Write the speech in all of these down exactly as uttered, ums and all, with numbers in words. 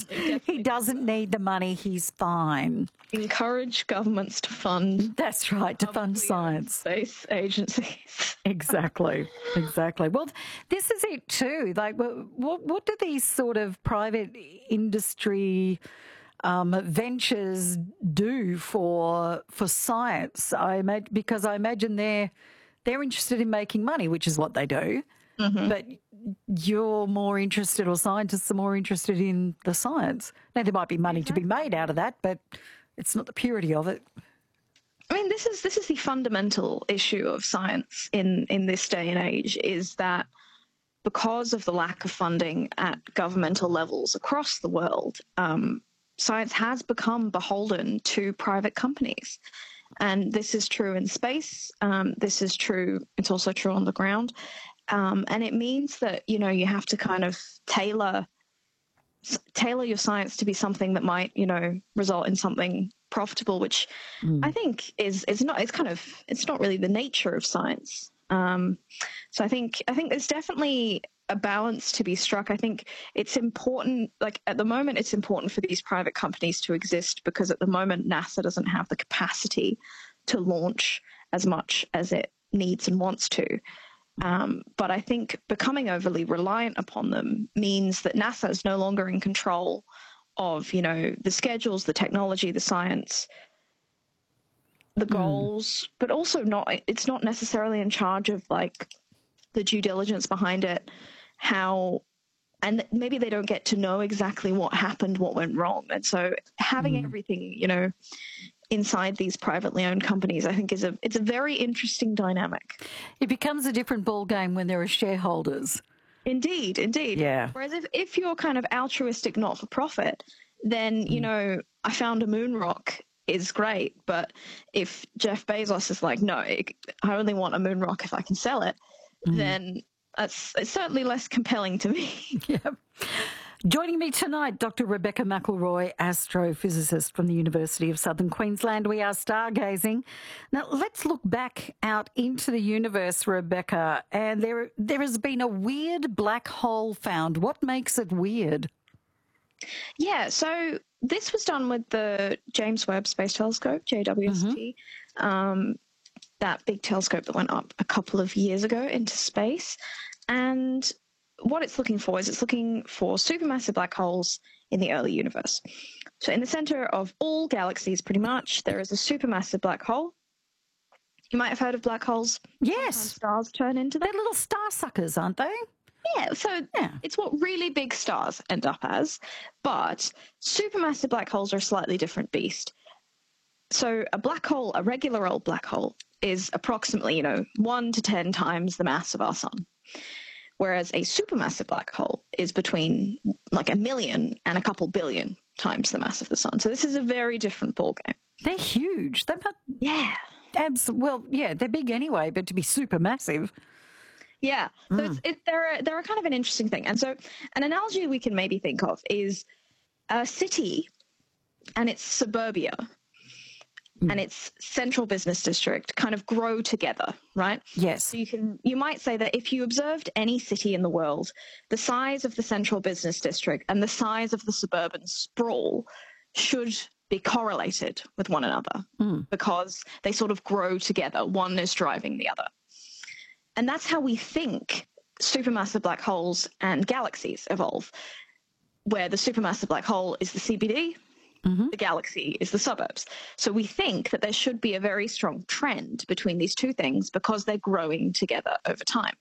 He doesn't need the money. He's fine. Encourage governments to fund. That's right, to fund science. Space agencies. Exactly, exactly. Well, this is it too. Like, what what do these sort of private industry um, ventures do for for science? I imagine, because I imagine they're they're interested in making money, which is what they do. Mm-hmm. But you're more interested, or scientists are more interested in the science. Now, there might be money exactly. to be made out of that, but it's not the purity of it. I mean, this is this is the fundamental issue of science in, in this day and age, is that because of the lack of funding at governmental levels across the world, um, science has become beholden to private companies. And this is true in space. Um, this is true. It's also true on the ground. Um, and it means that, you know, you have to kind of tailor tailor your science to be something that might, you know, result in something profitable, which mm. I think is is not. It's kind of it's not really the nature of science. Um, so I think I think there's definitely a balance to be struck. I think it's important. Like at the moment, it's important for these private companies to exist because at the moment NASA doesn't have the capacity to launch as much as it needs and wants to. Um, but I think becoming overly reliant upon them means that NASA is no longer in control of, you know, the schedules, the technology, the science, the goals, mm. but also not, it's not necessarily in charge of like the due diligence behind it, how, and maybe they don't get to know exactly what happened, what went wrong. And so having mm. everything, you know, inside these privately owned companies, I think is a it's a very interesting dynamic. It becomes a different ball game when there are shareholders. Indeed, indeed. Yeah. Whereas if, if you're kind of altruistic, not for profit, then, you mm. know, I found a moon rock is great. But if Jeff Bezos is like, no, I only want a moon rock if I can sell it, mm. then that's it's certainly less compelling to me. Yeah. Joining me tonight, Doctor Rebecca McElroy, astrophysicist from the University of Southern Queensland. We are stargazing. Now, let's look back out into the universe, Rebecca, and there there has been a weird black hole found. What makes it weird? Yeah, so this was done with the James Webb Space Telescope, J W S T, mm-hmm. um, that big telescope that went up a couple of years ago into space. And what it's looking for is it's looking for supermassive black holes in the early universe. So in the center of all galaxies, pretty much, there is a supermassive black hole. You might have heard of black holes. Yes. Sometimes stars turn into them. They're little star suckers, aren't they? Yeah, so yeah. It's what really big stars end up as. But supermassive black holes are a slightly different beast. So a black hole, a regular old black hole, is approximately, you know, one to ten times the mass of our sun. Whereas a supermassive black hole is between like a million and a couple billion times the mass of the sun. So this is a very different ballgame. They're huge. They're not, yeah. Abs- well, yeah, they're big anyway, but to be supermassive. Yeah. So mm. it's, it, they're, a, they're a kind of an interesting thing. And so an analogy we can maybe think of is a city and its suburbia and its central business district kind of grow together, right? Yes. So you can, you might say that if you observed any city in the world, the size of the central business district and the size of the suburban sprawl should be correlated with one another mm. because they sort of grow together. One is driving the other. And that's how we think supermassive black holes and galaxies evolve, where the supermassive black hole is the C B D, mm-hmm. the galaxy is the suburbs. So we think that there should be a very strong trend between these two things because they're growing together over time.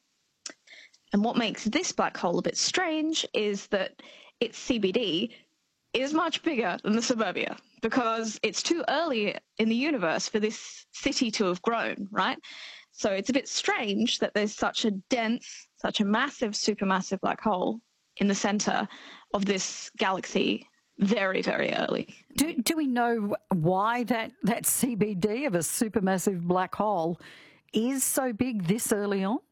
And what makes this black hole a bit strange is that its C B D is much bigger than the suburbia because it's too early in the universe for this city to have grown, right? So it's a bit strange that there's such a dense, such a massive, supermassive black hole in the center of this galaxy very, very early. Do, do we know why that, that C B D of a supermassive black hole is so big this early on?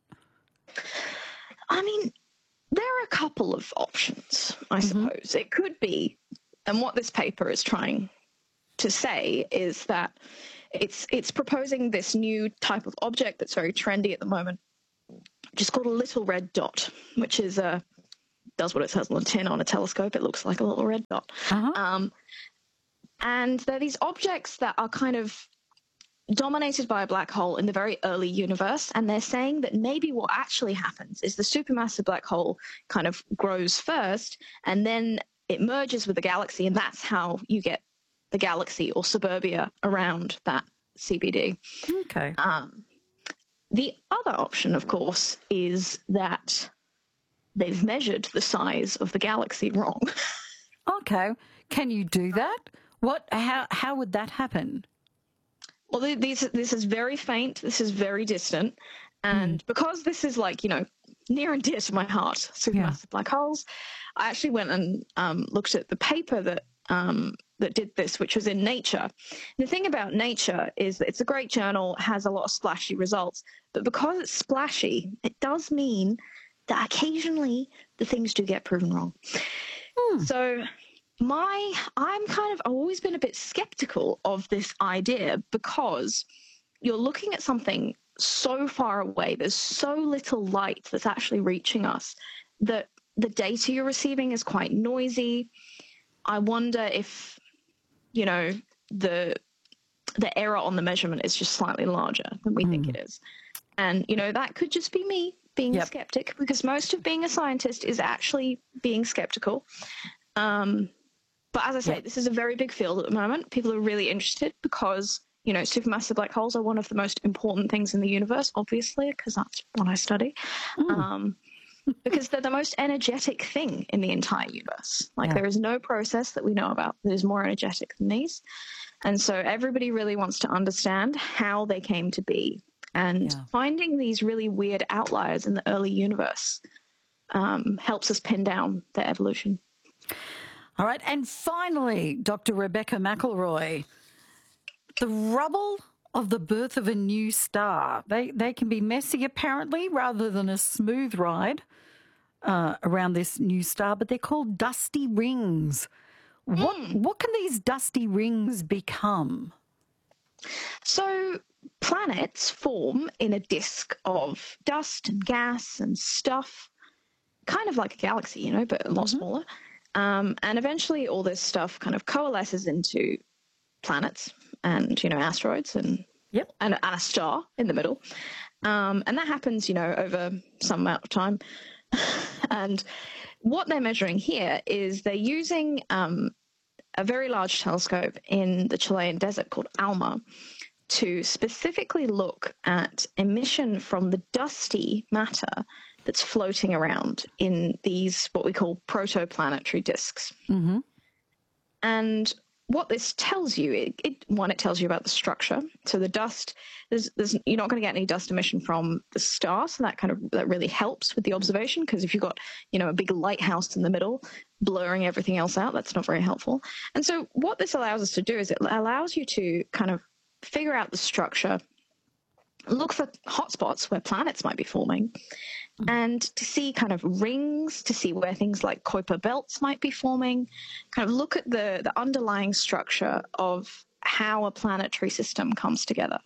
I mean, there are a couple of options, I mm-hmm. suppose. It could be, and what this paper is trying to say is that it's it's proposing this new type of object that's very trendy at the moment, which is called a little red dot, which is a does what it says on the tin on a telescope. It looks like a little red dot. Uh-huh. Um, and they're these objects that are kind of dominated by a black hole in the very early universe, and they're saying that maybe what actually happens is the supermassive black hole kind of grows first, and then it merges with the galaxy, and that's how you get the galaxy or suburbia around that C B D. Okay. Um, the other option, of course, is that they've measured the size of the galaxy wrong. Okay. Can you do that? What? How? How would that happen? Well, this, this is very faint. This is very distant. And mm. because this is like, you know, near and dear to my heart, supermassive yeah. black holes, I actually went and um, looked at the paper that um, that did this, which was in Nature. And the thing about Nature is that it's a great journal, has a lot of splashy results. But because it's splashy, it does mean that occasionally the things do get proven wrong. Mm. So... My, I'm kind of, I've always been a bit skeptical of this idea because you're looking at something so far away. There's so little light that's actually reaching us that the data you're receiving is quite noisy. I wonder if, you know, the the error on the measurement is just slightly larger than we mm. think it is. And, you know, that could just be me being yep. a skeptic, because most of being a scientist is actually being skeptical. Um, But as I say, yeah. this is a very big field at the moment. People are really interested because, you know, supermassive black holes are one of the most important things in the universe, obviously, because that's what I study. Mm. Um, because they're the most energetic thing in the entire universe. Like yeah. there is no process that we know about that is more energetic than these. And so everybody really wants to understand how they came to be. And yeah. finding these really weird outliers in the early universe um, helps us pin down their evolution. All right. And finally, Doctor Rebecca McElroy, the rubble of the birth of a new star. They they can be messy, apparently, rather than a smooth ride uh, around this new star, but they're called dusty rings. What, mm. what can these dusty rings become? So planets form in a disk of dust and gas and stuff, kind of like a galaxy, you know, but a lot mm-hmm. smaller. Um, and eventually all this stuff kind of coalesces into planets and, you know, asteroids and, yep. and, and a star in the middle. Um, and that happens, you know, over some amount of time. And what they're measuring here is they're using um, a very large telescope in the Chilean desert called ALMA to specifically look at emission from the dusty matter that's floating around in these what we call protoplanetary disks. Mm-hmm. And what this tells you, it, it, one, it tells you about the structure. So the dust, there's, there's, you're not going to get any dust emission from the star, so that kind of that really helps with the observation, because if you've got, you know, a big lighthouse in the middle blurring everything else out, that's not very helpful. And so what this allows us to do is it allows you to kind of figure out the structure, look for hotspots where planets might be forming, and to see kind of rings, to see where things like Kuiper belts might be forming, kind of look at the, the underlying structure of how a planetary system comes together.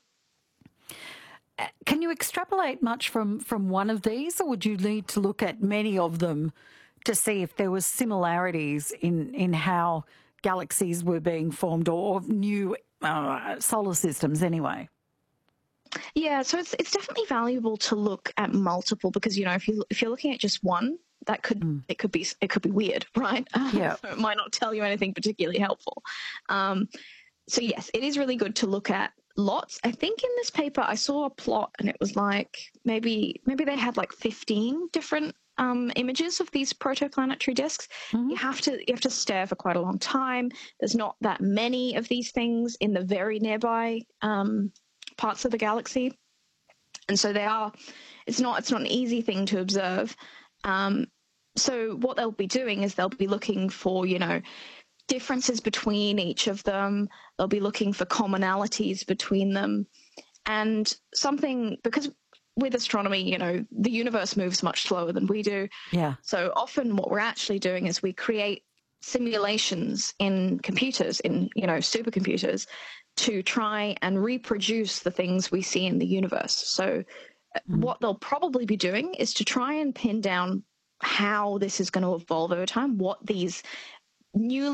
Can you extrapolate much from, from one of these, or would you need to look at many of them to see if there was similarities in, in how galaxies were being formed, or new uh, solar systems anyway? Yeah, so it's it's definitely valuable to look at multiple, because, you know, if you if you're looking at just one, that could mm. it could be it could be weird, right? Yeah, so it might not tell you anything particularly helpful. Um, so yes, it is really good to look at lots. I think in this paper I saw a plot, and it was like maybe maybe they had like fifteen different um, images of these protoplanetary disks. Mm-hmm. You have to you have to stare for quite a long time. There's not that many of these things in the very nearby Um, parts of the galaxy, and so they are it's not it's not an easy thing to observe. Um, so what they'll be doing is they'll be looking for, you know, differences between each of them. They'll be looking for commonalities between them, and something, because with astronomy, you know, the universe moves much slower than we do. Yeah. So often what we're actually doing is we create simulations in computers, in, you know, supercomputers, to try and reproduce the things we see in the universe. So mm. what they'll probably be doing is to try and pin down how this is going to evolve over time, what these newly